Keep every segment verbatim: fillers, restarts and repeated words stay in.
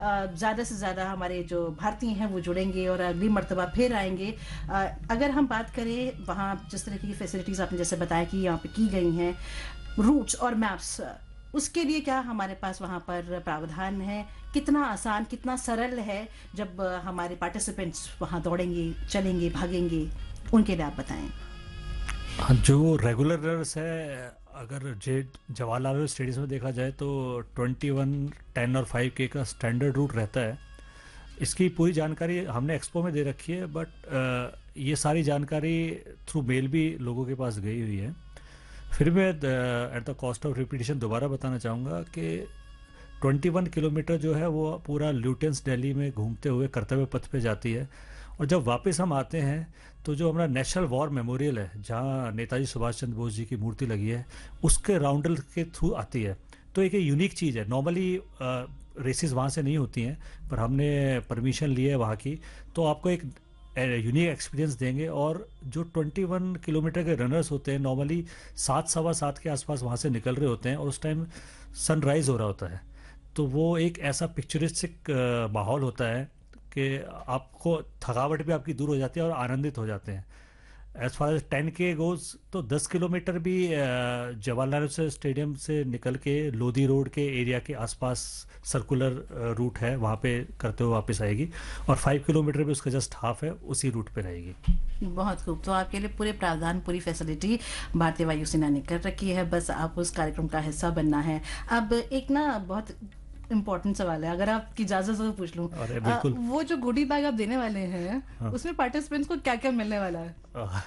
ज़्यादा से ज़्यादा हमारे जो भारतीय हैं वो जुड़ेंगे और अगली मर्तबा फिर आएंगे। अ, अगर हम बात करें वहाँ जिस तरह की फैसिलिटीज़ आपने जैसे बताया कि यहाँ पे की गई हैं, रूट्स और मैप्स, उसके लिए क्या हमारे पास वहाँ पर प्रावधान है? कितना आसान, कितना सरल है जब अ, हमारे पार्टिसिपेंट्स वहाँ दौड़ेंगे, चलेंगे, भागेंगे, उनके लिए आप बताएं। हाँ, जो रेगुलर रनर्स है, अगर जे जवाहरलाल नेहरू स्टेडियम में देखा जाए तो ट्वेंटी वन टेन और फाइव के का स्टैंडर्ड रूट रहता है। इसकी पूरी जानकारी हमने एक्सपो में दे रखी है, बट ये सारी जानकारी थ्रू मेल भी लोगों के पास गई हुई है। फिर मैं at the cost of repetition दोबारा बताना चाहूँगा कि ट्वेंटी वन किलोमीटर जो है वो पूरा ल्यूटेंस दिल्ली में घूमते हुए कर्तव्य पथ पे जाती है। और जब वापस हम आते हैं तो जो हमारा नेशनल वॉर मेमोरियल है, जहाँ नेताजी सुभाष चंद्र बोस जी की मूर्ति लगी है, उसके राउंडल के थ्रू आती है। तो एक यूनिक चीज़ है। नॉर्मली रेसेस वहाँ से नहीं होती हैं, पर हमने परमिशन ली है वहाँ की, तो आपको एक यूनिक एक्सपीरियंस देंगे। और जो ट्वेंटी वन किलोमीटर के रनर्स होते हैं नॉर्मली सात सवा सात के आसपास वहाँ से निकल रहे होते हैं, और उस टाइम सनराइज हो रहा होता है। तो वो एक ऐसा पिक्चरिस्टिक माहौल होता है कि आपको थकावट भी आपकी दूर हो जाती है और आनंदित हो जाते हैं। एज फार एज टेन के गोज तो दस किलोमीटर भी अ, जवाहरलाल नेहरू स्टेडियम से निकल के लोधी रोड के एरिया के आसपास सर्कुलर रूट है, वहाँ पे करते हुए वापस आएगी। और फाइव किलोमीटर भी उसका जस्ट हाफ है, उसी रूट पे रहेगी। बहुत खूब। तो आपके लिए पूरे प्रावधान, पूरी फैसिलिटी भारतीय वायुसेना ने कर रखी है, बस आप उस कार्यक्रम का हिस्सा बनना है। अब एक ना बहुत इम्पोर्टेंट सवाल है, अगर आपकी इजाजत हो तो पूछ लूं। अरे अ, बिल्कुल। वो जो गुडी बैग आप देने वाले हैं, हाँ। उसमें पार्टिसिपेंट्स को क्या क्या मिलने वाला है? अ,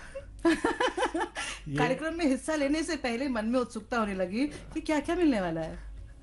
ये कार्यक्रम में हिस्सा लेने से पहले मन में उत्सुकता होने लगी कि क्या क्या मिलने वाला है।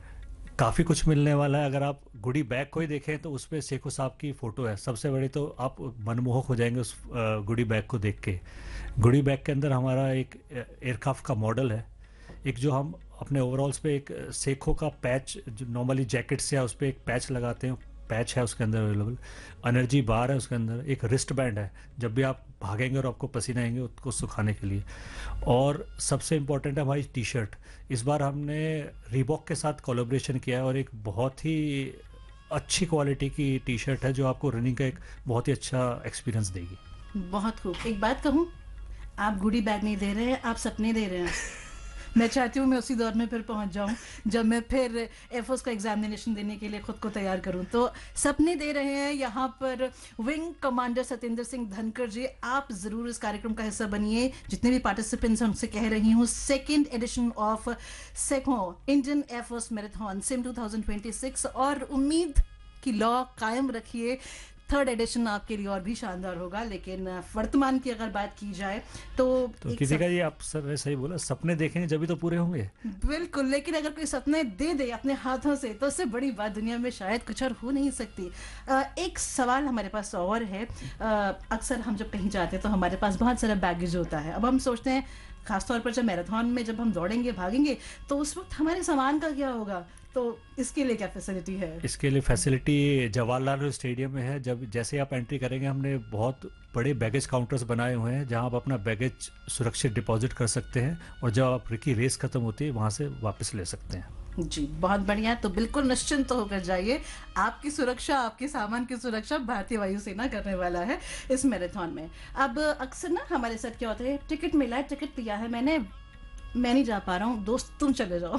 काफ़ी कुछ मिलने वाला है। अगर आप गुडी बैग को ही देखें तो उस पर शेखो साहब की फ़ोटो है सबसे बड़ी, तो आप मनमोहक हो जाएंगे उस अ, गुडी बैग को देख के। गुडी बैग के अंदर हमारा एक एयरक्राफ्ट का मॉडल है। एक जो हम अपने ओवरऑल्स पे एक सेखो का पैच, जो नॉर्मली जैकेट से है उस पर एक पैच लगाते हैं, पैच है उसके अंदर अवेलेबल। एनर्जी बार है उसके अंदर। एक रिस्ट बैंड है, जब भी आप भागेंगे और आपको पसीना आएंगे उसको सुखाने के लिए। और सबसे इम्पोर्टेंट है हमारी टी शर्ट। इस बार हमने रीबॉक के साथ कोलैबोरेशन किया है, और एक बहुत ही अच्छी क्वालिटी की टी शर्ट है जो आपको रनिंग का एक बहुत ही अच्छा एक्सपीरियंस देगी। बहुत खूब। एक बात कहूं, आप गुडी बैग नहीं दे रहे हैं, आप सपने दे रहे हैं। मैं चाहती हूँ मैं उसी दौर में फिर पहुंच जाऊं जब मैं फिर एयरफोर्स का एग्जामिनेशन देने के लिए खुद को तैयार करूं। तो सपने दे रहे हैं यहाँ पर विंग कमांडर सत्येंद्र सिंह धनखड़ जी। आप जरूर इस कार्यक्रम का हिस्सा बनिए। जितने भी पार्टिसिपेंट्स हैं उनसे कह रही हूँ, second edition of Seiko Indian air force marathon SIM two thousand twenty six, और उम्मीद की लौ कायम रखिए। थर्ड एडिशन आपके लिए और भी शानदार होगा। लेकिन वर्तमान की अगर बात की जाए तो, तो एक किसी सब, का, ये आप सर सही बोला, सपने देखेंगे जब भी तो पूरे होंगे। बिल्कुल। लेकिन अगर कोई सपने दे दे अपने हाथों से तो उससे बड़ी बात दुनिया में शायद कुछ और हो नहीं सकती। अ, एक सवाल हमारे पास और है। अ, अक्सर हम जब कहीं जाते हैं तो हमारे पास बहुत सारा बैगेज होता है। अब हम सोचते हैं, खासतौर पर जब मैराथन में जब हम दौड़ेंगे, भागेंगे, तो उस वक्त हमारे सामान का क्या होगा? तो इसके लिए क्या फैसिलिटी है? इसके लिए फैसिलिटी जवाहरलाल नेहरू स्टेडियम में है। जब जैसे आप एंट्री करेंगे, हमने बहुत बड़े बैगेज काउंटर्स बनाए हुए हैं जहां आप अपना बैगेज सुरक्षित डिपॉजिट कर सकते हैं, और जब आपकी रेस खत्म होती है वहां से वापस ले सकते हैं। जी, बहुत बढ़िया। तो बिल्कुल निश्चिंत तो होकर जाइए, आपकी सुरक्षा, आपके सामान की सुरक्षा भारतीय वायुसेना करने वाला है इस मैराथन में। अब अक्सर ना हमारे साथ क्या होता है, टिकट मिला है, टिकट लिया है मैंने, मैं नहीं जा पा रहा हूँ, दोस्त तुम चले जाओ।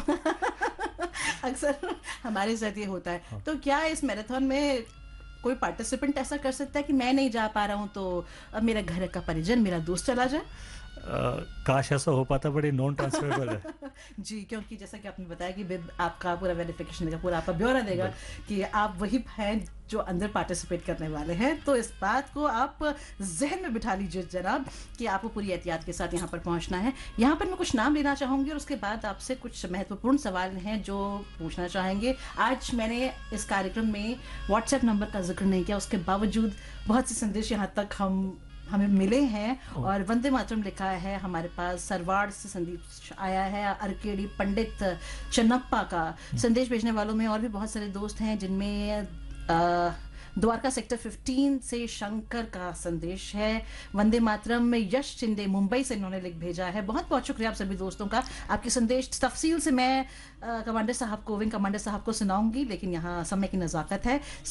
अक्सर हमारे साथ ये होता है। हाँ। तो क्या इस मैराथन में कोई पार्टिसिपेंट ऐसा कर सकता है कि मैं नहीं जा पा रहा हूँ तो अब मेरा घर का परिजन, मेरा दोस्त चला जाए? अ, काश ऐसा हो पाता, बड़ी नॉन ट्रांसफरेबल है। जी, क्योंकि जैसा कि आपने बताया कि बिब आपका पूरा वेरिफिकेशन देगा, पूरा आपका ब्यौरा देगा कि आप वही हैं जो अंदर पार्टिसिपेट करने वाले हैं। तो इस बात को आप जहन में बिठा लीजिए जनाब कि आपको पूरी एहतियात के साथ यहाँ पर पहुँचना है। यहाँ पर मैं कुछ नाम लेना चाहूँगी और उसके बाद आपसे कुछ महत्वपूर्ण सवाल हैं जो पूछना चाहेंगे। आज मैंने इस कार्यक्रम में व्हाट्सएप नंबर का जिक्र नहीं किया, उसके बावजूद बहुत से संदेश यहाँ तक हम हमें मिले हैं। और वंदे मातरम लिखा है हमारे पास, सरवाड़ से संदेश आया है, अरकेड़ी पंडित चन्नप्पा का। संदेश भेजने वालों में और भी बहुत सारे दोस्त हैं, जिनमें द्वारका सेक्टर फिफ्टीन से शंकर का संदेश है। वंदे मातरम में यश चिंदे मुंबई से इन्होंने लिख भेजा है। बहुत बहुत शुक्रिया आप सभी दोस्तों का। आपके संदेश तफसील से मैं अ, कमांडर साहब को विंग कमांडर साहब को सुनाऊंगी, लेकिन यहाँ समय की नज़ाकत है।